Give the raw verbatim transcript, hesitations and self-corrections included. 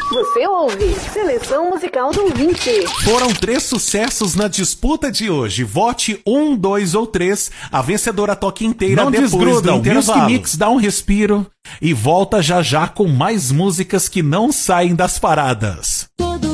Você ouve Seleção Musical do Ouvinte. Foram três sucessos na disputa de hoje. Vote um, dois ou três. A vencedora toca inteira Não depois desgruda, do o intervalo. Music Mix dá um respiro e volta já já com mais músicas que não saem das paradas. Todo